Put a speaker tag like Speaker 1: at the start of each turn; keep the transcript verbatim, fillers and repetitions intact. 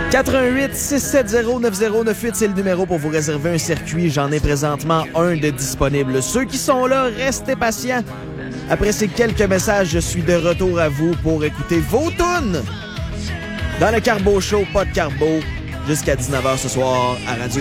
Speaker 1: quatre un huit, six sept zéro, neuf zéro neuf huit, c'est le numéro pour vous réserver un circuit. J'en ai présentement un de disponible. Ceux qui sont là, restez patients. Après ces quelques messages, je suis de retour à vous pour écouter vos tunes dans le Carbo Show, pas de Carbo, jusqu'à dix-neuf heures ce soir à Radio